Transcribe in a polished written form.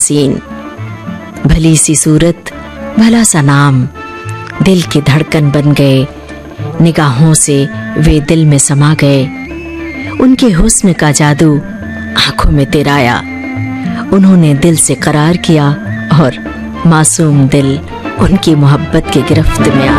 Scene, भली सी सूरत, भला सा नाम, दिल की धड़कन बन गए, निगाहों से वे दिल में समा गए। उनके हुस्न का जादू आंखों में तेराया, उन्होंने दिल से करार किया और मासूम दिल उनकी मोहब्बत की गिरफ्त में आ